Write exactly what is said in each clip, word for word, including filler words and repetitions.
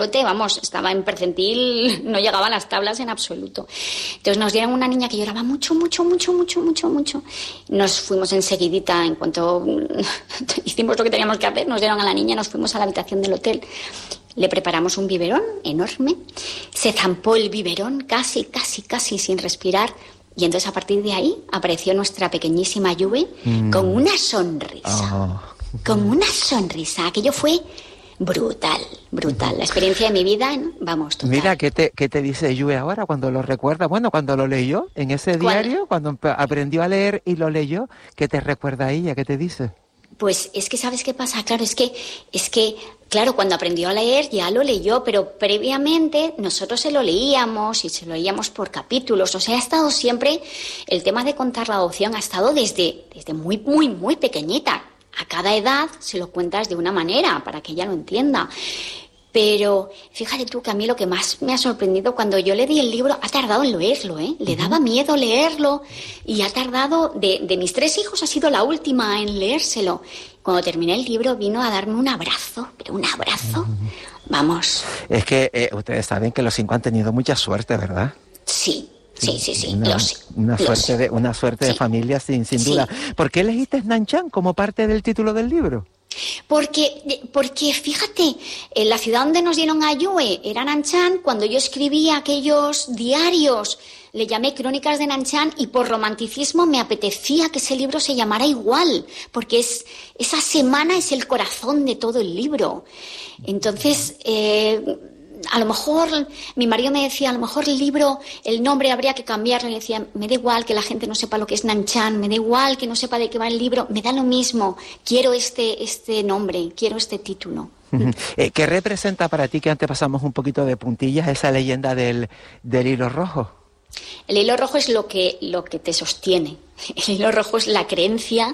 Vamos, estaba en percentil, no llegaba a las tablas en absoluto. Entonces nos dieron una niña que lloraba mucho, mucho, mucho, mucho, mucho, mucho. Nos fuimos enseguidita, en cuanto hicimos lo que teníamos que hacer, nos dieron a la niña, nos fuimos a la habitación del hotel. Le preparamos un biberón enorme, se zampó el biberón casi, casi, casi sin respirar. Y entonces a partir de ahí apareció nuestra pequeñísima Yue mm. con una sonrisa, oh. con una sonrisa. Aquello fue brutal, brutal. La experiencia de mi vida, vamos, total. Mira, ¿qué te, qué te dice Yue ahora cuando lo recuerda? Bueno, cuando lo leyó en ese diario, cuando aprendió a leer y lo leyó, ¿qué te recuerda a ella? ¿Qué te dice? Pues es que, ¿sabes qué pasa? Claro, es que, es que, claro, cuando aprendió a leer ya lo leyó, pero previamente nosotros se lo leíamos y se lo leíamos por capítulos. O sea, ha estado siempre, el tema de contar la adopción ha estado desde, desde muy, muy, muy pequeñita. A cada edad se lo cuentas de una manera para que ella lo entienda. Pero fíjate tú que a mí lo que más me ha sorprendido cuando yo le di el libro, ha tardado en leerlo, ¿eh? Le daba miedo leerlo y ha tardado, de, de mis tres hijos ha sido la última en leérselo. Cuando terminé el libro vino a darme un abrazo, pero un abrazo, vamos. Es que eh, ustedes saben que los cinco han tenido mucha suerte, ¿verdad? Sí. Sí, sí, sí, una, lo sé. Una lo suerte, sé. De, una suerte sí. de familia sin, sin sí. duda. ¿Por qué elegiste Nanshan como parte del título del libro? Porque, porque fíjate, en la ciudad donde nos dieron a Yue era Nanshan. Cuando yo escribía aquellos diarios, le llamé Crónicas de Nanshan y por romanticismo me apetecía que ese libro se llamara igual, porque es, esa semana es el corazón de todo el libro. Entonces, eh, a lo mejor, mi marido me decía, a lo mejor el libro, el nombre habría que cambiarlo. Y decía, me da igual que la gente no sepa lo que es Nanshan, me da igual que no sepa de qué va el libro, me da lo mismo. Quiero este, este nombre, quiero este título. Eh, ¿Qué representa para ti, que antes pasamos un poquito de puntillas, esa leyenda del, del hilo rojo? El hilo rojo es lo que, lo que te sostiene. El hilo rojo es la creencia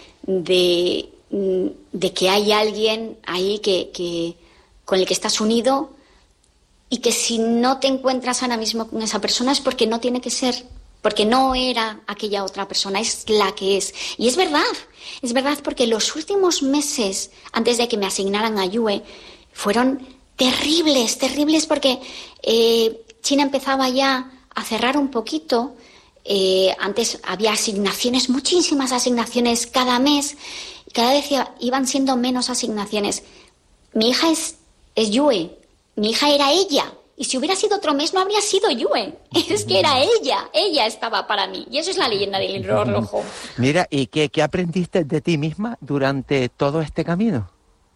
de, de que hay alguien ahí que, que, con el que estás unido, y que si no te encuentras ahora mismo con esa persona es porque no tiene que ser, porque no era aquella otra persona, es la que es. Y es verdad, es verdad, porque los últimos meses, antes de que me asignaran a Yue, fueron terribles, terribles, porque eh, China empezaba ya a cerrar un poquito. Eh, antes había asignaciones, muchísimas asignaciones cada mes, y cada vez iban siendo menos asignaciones. Mi hija es, es Yue. Mi hija era ella, y si hubiera sido otro mes no habría sido Yue. Es que era ella, ella estaba para mí. Y eso es la leyenda del hilo rojo. Mira, ¿y qué, qué aprendiste de ti misma durante todo este camino?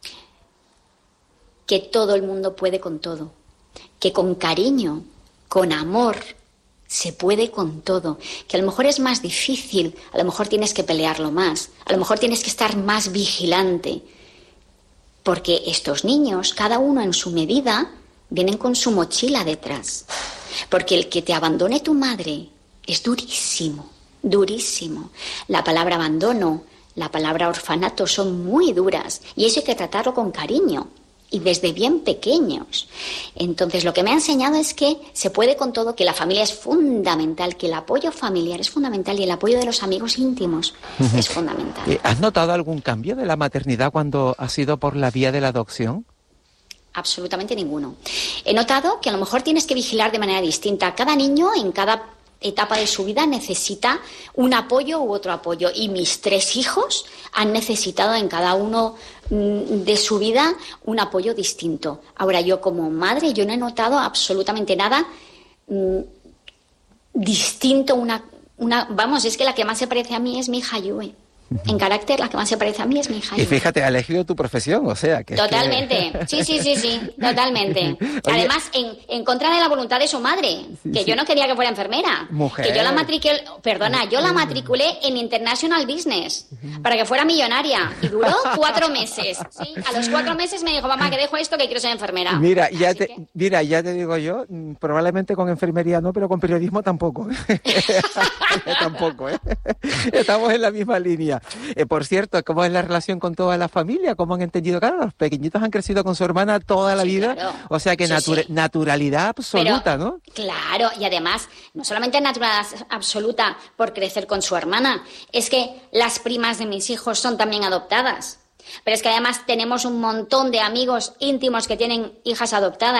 Que todo el mundo puede con todo. Que con cariño, con amor, se puede con todo. Que a lo mejor es más difícil, a lo mejor tienes que pelearlo más, a lo mejor tienes que estar más vigilante. Porque estos niños, cada uno en su medida, vienen con su mochila detrás. Porque el que te abandone tu madre es durísimo, durísimo. La palabra abandono, la palabra orfanato son muy duras. Y eso hay que tratarlo con cariño. Y desde bien pequeños. Entonces, lo que me ha enseñado es que se puede con todo, que la familia es fundamental, que el apoyo familiar es fundamental y el apoyo de los amigos íntimos es fundamental. ¿Has notado algún cambio de la maternidad cuando has ido por la vía de la adopción? Absolutamente ninguno. He notado que a lo mejor tienes que vigilar de manera distinta. Cada niño en cada etapa de su vida necesita un apoyo u otro apoyo. Y mis tres hijos han necesitado en cada uno de su vida un apoyo distinto. Ahora, yo como madre, yo no he notado absolutamente nada mmm, distinto. Una, una, vamos, es que la que más se parece a mí es mi hija Yue. En carácter, la que más se parece a mí es mi hija. Y fíjate, ha elegido tu profesión, o sea que... Totalmente, que... sí, sí, sí, sí, totalmente. Oye, además, en, en contra de la voluntad de su madre, sí, que sí. Yo no quería que fuera enfermera. Mujer. Que yo la matriculé, perdona, yo la matriculé en International Business, para que fuera millonaria, y duró cuatro meses, ¿sí? A los cuatro meses me dijo, mamá, que dejo esto, que quiero ser enfermera. Mira, ya te, que... mira, ya te digo yo, probablemente con enfermería no, pero con periodismo tampoco. Tampoco, ¿eh? Estamos en la misma línea. Eh, por cierto, ¿cómo es la relación con toda la familia? ¿Cómo han entendido? Claro, los pequeñitos han crecido con su hermana toda la sí, vida, claro. O sea que sí, natura- sí. naturalidad absoluta, pero, ¿no? Claro, y además, no solamente naturalidad absoluta por crecer con su hermana, es que las primas de mis hijos son también adoptadas. Pero es que además tenemos un montón de amigos íntimos que tienen hijas adoptadas.